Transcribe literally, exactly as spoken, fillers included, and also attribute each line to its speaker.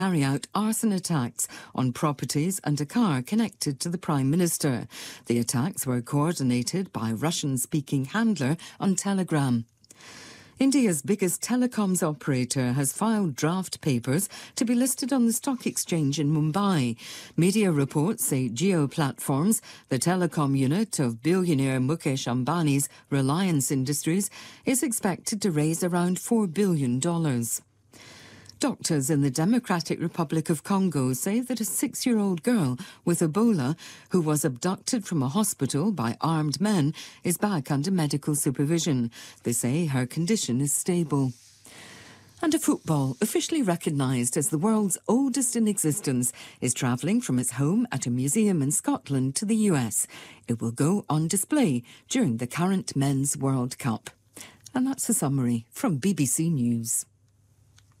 Speaker 1: carry out arson attacks on properties and a car connected to the Prime Minister. The attacks were coordinated by a Russian-speaking handler on Telegram. India's biggest telecoms operator has filed draft papers to be listed on the stock exchange in Mumbai. Media reports say Jio Platforms, the telecom unit of billionaire Mukesh Ambani's Reliance Industries, is expected to raise around four billion dollars. Doctors in the Democratic Republic of Congo say that a six-year-old girl with Ebola, who was abducted from a hospital by armed men, is back under medical supervision. They say her condition is stable. And a football, officially recognised as the world's oldest in existence, is travelling from its home at a museum in Scotland to the U S. It will go on display during the current Men's World Cup. And that's a summary from B B C News.